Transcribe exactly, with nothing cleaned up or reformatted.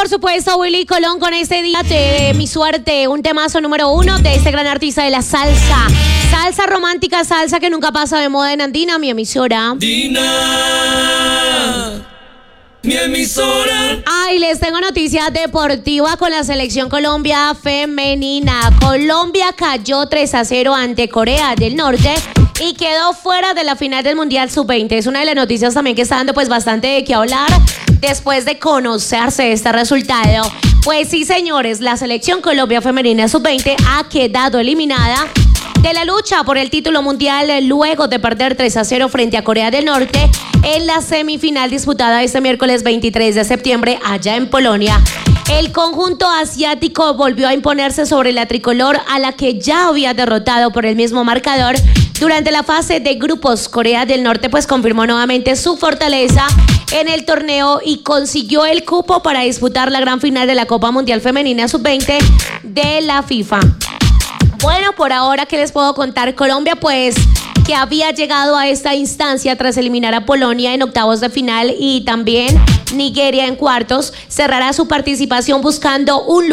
por supuesto, Willy Colón con este día de Mi Suerte, un temazo número uno de este gran artista de la salsa. Salsa romántica, salsa que nunca pasa de moda en Andina, mi emisora. Dina, mi emisora. Ay, les tengo noticia deportiva con la selección Colombia femenina. Colombia cayó tres a cero ante Corea del Norte y quedó fuera de la final del Mundial sub veinte. Es una de las noticias también que está dando pues bastante de qué hablar después de conocerse este resultado. Pues sí, señores, la selección Colombia femenina sub veinte ha quedado eliminada de la lucha por el título mundial luego de perder tres a cero frente a Corea del Norte en la semifinal disputada este miércoles veintitrés de septiembre allá en Polonia. El conjunto asiático volvió a imponerse sobre la tricolor, a la que ya había derrotado por el mismo marcador durante la fase de grupos. Corea del Norte pues confirmó nuevamente su fortaleza en el torneo y consiguió el cupo para disputar la gran final de la Copa Mundial Femenina sub veinte de la FIFA. Bueno, por ahora, ¿qué les puedo contar? Colombia, pues, que había llegado a esta instancia tras eliminar a Polonia en octavos de final y también Nigeria en cuartos, cerrará su participación buscando un